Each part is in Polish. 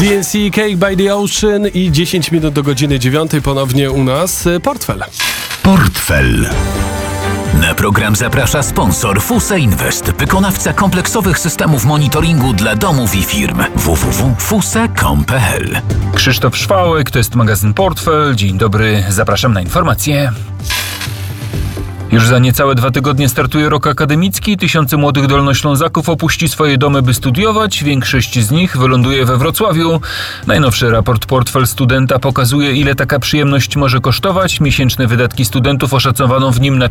DNC, Cake by the Ocean i 10 minut do godziny 9 ponownie u nas Portfel. Portfel. Na program zaprasza sponsor FUSE Invest, wykonawca kompleksowych systemów monitoringu dla domów i firm. www.fuse.com.pl. Krzysztof Szwałek, to jest magazyn Portfel. Dzień dobry, zapraszam na informacje. Już za niecałe 2 tygodnie startuje rok akademicki. Tysiące młodych Dolnoślązaków opuści swoje domy, by studiować. Większość z nich wyląduje we Wrocławiu. Najnowszy raport Portfel Studenta pokazuje, ile taka przyjemność może kosztować. Miesięczne wydatki studentów oszacowano w nim na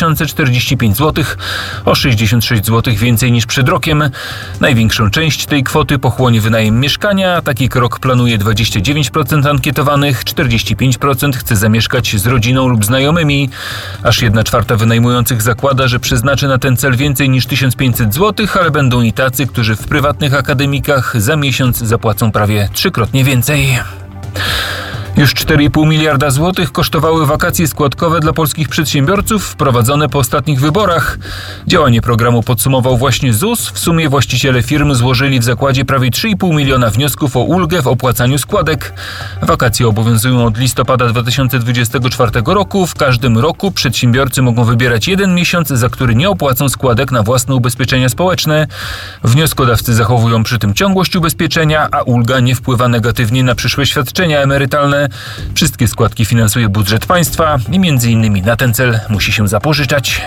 4045 zł, o 66 zł więcej niż przed rokiem. Największą część tej kwoty pochłonie wynajem mieszkania. Taki krok planuje 29% ankietowanych, 45% chce zamieszkać z rodziną lub znajomymi. Aż 1/4 wynajmujących zakłada, że przeznaczy na ten cel więcej niż 1500 zł, ale będą i tacy, którzy w prywatnych akademikach za miesiąc zapłacą prawie 3-krotnie więcej. Już 4,5 miliarda złotych kosztowały wakacje składkowe dla polskich przedsiębiorców wprowadzone po ostatnich wyborach. Działanie programu podsumował właśnie ZUS. W sumie właściciele firm złożyli w zakładzie prawie 3,5 miliona wniosków o ulgę w opłacaniu składek. Wakacje obowiązują od listopada 2024 roku. W każdym roku przedsiębiorcy mogą wybierać jeden miesiąc, za który nie opłacą składek na własne ubezpieczenia społeczne. Wnioskodawcy zachowują przy tym ciągłość ubezpieczenia, a ulga nie wpływa negatywnie na przyszłe świadczenia emerytalne. Wszystkie składki finansuje budżet państwa i m.in. na ten cel musi się zapożyczać.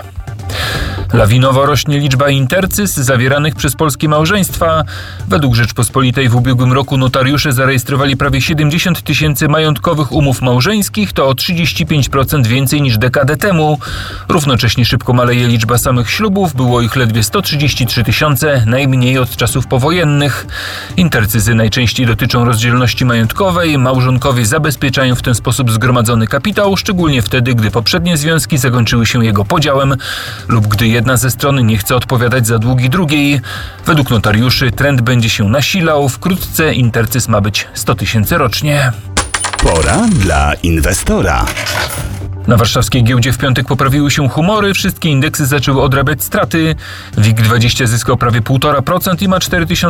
Lawinowo rośnie liczba intercyz zawieranych przez polskie małżeństwa. Według Rzeczpospolitej w ubiegłym roku notariusze zarejestrowali prawie 70 000 majątkowych umów małżeńskich, to o 35% więcej niż dekadę temu. Równocześnie szybko maleje liczba samych ślubów, było ich ledwie 133 000, najmniej od czasów powojennych. Intercyzy najczęściej dotyczą rozdzielności majątkowej. Małżonkowie zabezpieczają w ten sposób zgromadzony kapitał, szczególnie wtedy, gdy poprzednie związki zakończyły się jego podziałem lub gdy jedna ze stron nie chce odpowiadać za długi drugiej. Według notariuszy trend będzie się nasilał. Wkrótce intercyz ma być 100 000 rocznie. Pora dla inwestora. Na warszawskiej giełdzie w piątek poprawiły się humory, wszystkie indeksy zaczęły odrabiać straty. WIG20 zyskał prawie 1,5% i ma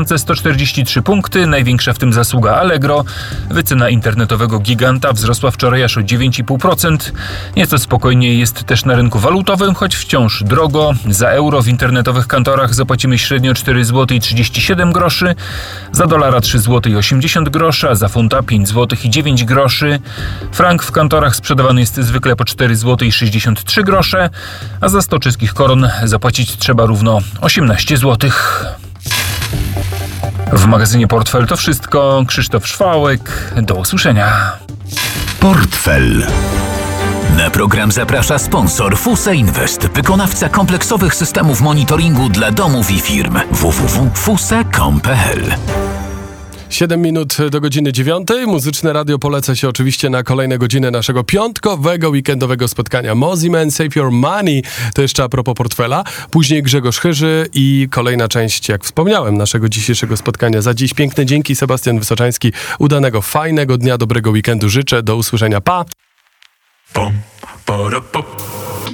4143 punkty, największa w tym zasługa Allegro. Wycena internetowego giganta wzrosła wczoraj aż o 9,5%. Nieco spokojniej jest też na rynku walutowym, choć wciąż drogo. Za euro w internetowych kantorach zapłacimy średnio 4,37 zł, za dolara 3,80 zł, a za funta 5,09 zł. Frank w kantorach sprzedawany jest zwykle po 4,63 zł, a za 100 czeskich koron zapłacić trzeba równo 18 zł. W magazynie Portfel to wszystko. Krzysztof Szwałek. Do usłyszenia. Portfel. Na program zaprasza sponsor FUSE Invest, wykonawca kompleksowych systemów monitoringu dla domów i firm. www.fuse.com.pl. 7 minut do godziny 9. Muzyczne radio poleca się oczywiście na kolejne godziny naszego piątkowego, weekendowego spotkania. Mozzie Man, Save Your Money. To jeszcze a propos portfela. Później Grzegorz Chyży i kolejna część, jak wspomniałem, naszego dzisiejszego spotkania. Za dziś piękne dzięki. Sebastian Wysoczański. Udanego, fajnego dnia, dobrego weekendu życzę. Do usłyszenia. Pa!